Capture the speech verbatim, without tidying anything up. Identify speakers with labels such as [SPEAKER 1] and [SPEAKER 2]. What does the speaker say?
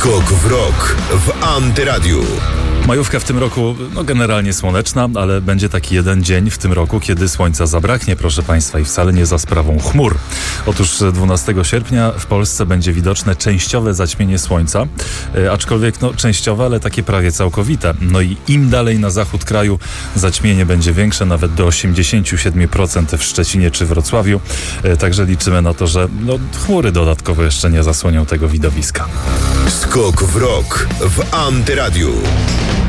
[SPEAKER 1] Skok w rok w Antyradiu.
[SPEAKER 2] Majówka w tym roku no generalnie słoneczna, ale będzie taki jeden dzień w tym roku, kiedy słońca zabraknie, proszę Państwa, i wcale nie za sprawą chmur. Otóż dwunastego sierpnia w Polsce będzie widoczne częściowe zaćmienie słońca, e, aczkolwiek no częściowe, ale takie prawie całkowite. No i im dalej na zachód kraju zaćmienie będzie większe, nawet do osiemdziesiąt siedem procent w Szczecinie czy Wrocławiu. E, także liczymy na to, że no, chmury dodatkowo jeszcze nie zasłonią tego widowiska.
[SPEAKER 1] Skok w rok w Antyradiu.